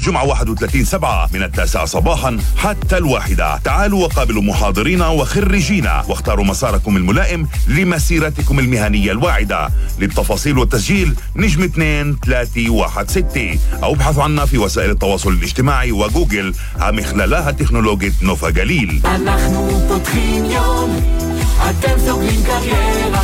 جمعة 31/7 من 9 صباحا حتى 1. تعالوا وقابلوا محاضرين وخريجين واختاروا مساركم الملائم لمسيرتكم المهنية الواعدة. للتفاصيل والتسجيل نجم 2316 أو ابحثوا عنا في وسائل التواصل الاجتماعي وجوجل مخلالها تكنولوجيا نوفا جليل. אנחנו פותחים יום, אתם סוגרים קריירה.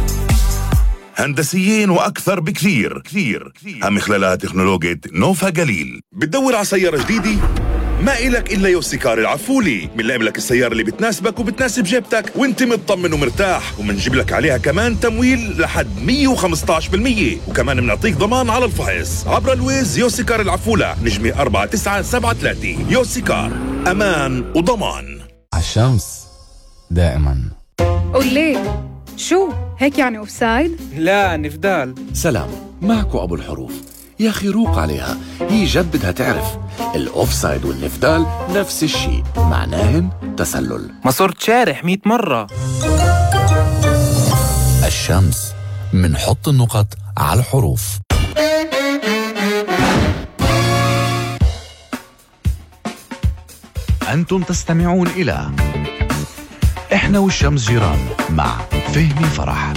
هندسيين وأكثر بكثير كثير مخلالها تكنولوجيا نوفا جليل. بتدور على سيارة جديدة؟ ما إلك إلا يوسيكار العفولي. منلاقي لك السيارة اللي بتناسبك وبتناسب جيبتك وانت مطمن ومرتاح، ومنجيب لك عليها كمان تمويل لحد 115%، وكمان منعطيك ضمان على الفحص عبر الويز. يوسيكار العفولة نجمة 4973. يوسيكار، أمان وضمان. الشمس دائما. قول ليه؟ شو هيك يعني أوفسايد؟ لا نفدال. سلام، معكو أبو الحروف. يا أخي روق عليها، هي جد بدها تعرف. الأوفسايد والنفدال نفس الشيء، معناهن تسلل. ما صرت شارح 100 مرة. الشمس، منحط النقط على الحروف. أنتم تستمعون إلى إحنا والشمس جيران مع فهمي فرح.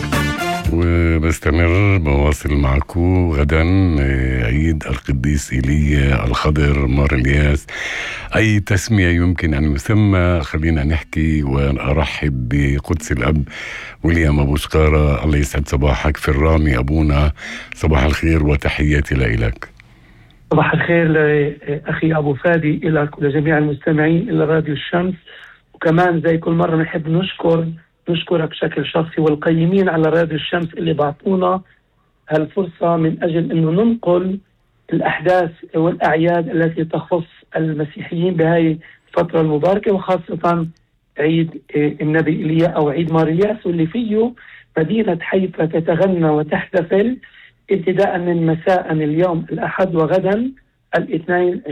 ونستمر بواصل معكم. غدا عيد القديس إيليا الخضر مار الياس. أي تسمية يمكن أن يسمى. خلينا نحكي وأرحب بقدس الأب ويليام أبو شقارة. الله يسعد صباحك في الرامي أبونا. صباح الخير وتحياتي لك. صباح الخير أخي أبو فادي إليك ولجميع المستمعين إلى راديو الشمس. وكمان زي كل مرة نحب نشكرك بشكل شخصي والقيمين على راديو الشمس اللي بعطونا هالفرصة من أجل أنه ننقل الأحداث والأعياد التي تخص المسيحيين بهاي الفترة المباركة، وخاصة عيد النبي إيليا أو عيد مارياس، واللي فيه مدينة حيفا تتغنى وتحتفل ابتداء من مساء اليوم الأحد وغدا الاثنين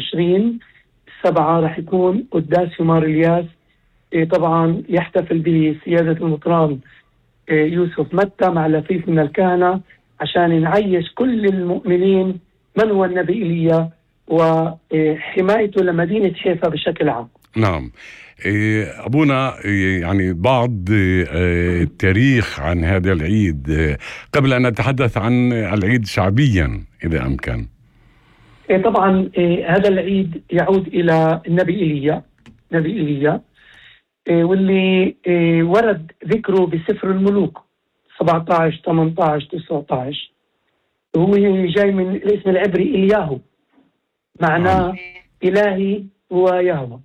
20/7 رح يكون قداس مارياس. طبعا يحتفل به سيادة المطران يوسف متى مع لفيف من الكهنة عشان نعيش كل المؤمنين من هو النبي إيليا وحمايته لمدينة حيفا بشكل عام. نعم أبونا، يعني بعض التاريخ عن هذا العيد قبل أن نتحدث عن العيد شعبيا إذا أمكن. طبعا هذا العيد يعود إلى النبي إيليا واللي ورد ذكره بسفر الملوك 17 18 19. هو جاي من الاسم العبري إلياهو، معناه إلهي هو يهوه،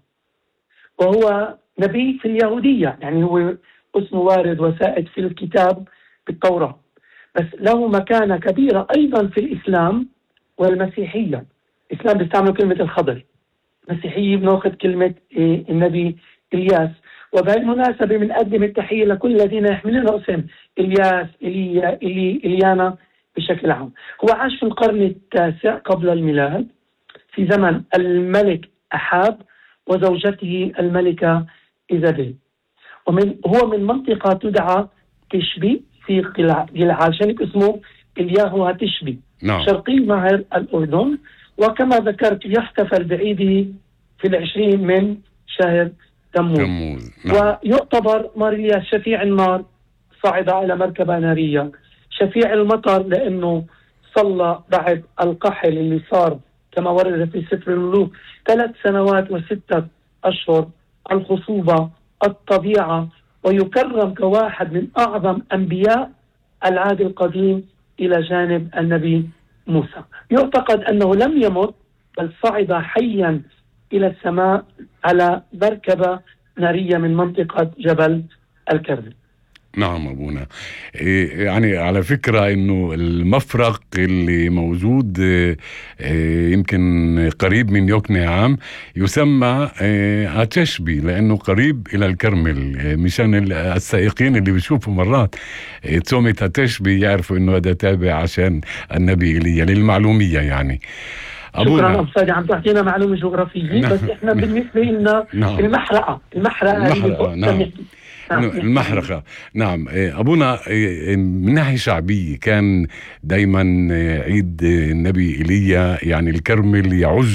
وهو نبي في اليهودية، يعني هو اسمه وارد وسائد في الكتاب بالتوراة، بس له مكانة كبيرة أيضا في الإسلام والمسيحية. الإسلام بيستعمل كلمة الخضر، المسيحية بناخذ كلمة النبي إلياس. وبالمناسبة بنقدم التحية لكل الذين يحملون اسم إلياس، إيليا، إليانا بشكل عام. هو عاش في القرن التاسع قبل الميلاد في زمن الملك أحاب وزوجته الملكة إيزابيل، هو من منطقة تدعى تشبي في جلعاد، شنك اسمه إلياهو هتشبي، شرقي نهر الأردن. وكما ذكرت يحتفل بعيده في 20 من شهر تموز. ويعتبر مارياس شفيع النار، صعد على مركبة نارية، شفيع المطر لأنه صلى بعد القحل اللي صار كما ورد في سفر الملوك 3 سنوات و6 أشهر، الخصوبة، الطبيعة، ويكرم كواحد من أعظم أنبياء العهد القديم إلى جانب النبي موسى. يعتقد أنه لم يمت بل صعد حيا إلى السماء على مركبة نارية من منطقة جبل الكرمل. نعم أبونا. يعني على فكرة إنه المفرق اللي موجود يمكن قريب من يوكنعام يسمى هتشبي لأنه قريب إلى الكرمل، مشان السائقين اللي بيشوفوا مرات تسمية هتشبي يعرفوا إنه هذا تابع عشان النبي إيليا، للمعلومية يعني. شكرا أبو فادي، عم تعطينا معلومة جغرافية. بس إحنا بالنسبة لنا المحرقة المحرقة. نعم أبونا، من ناحية شعبية كان دايما عيد النبي إيليا يعني الكرمل يعج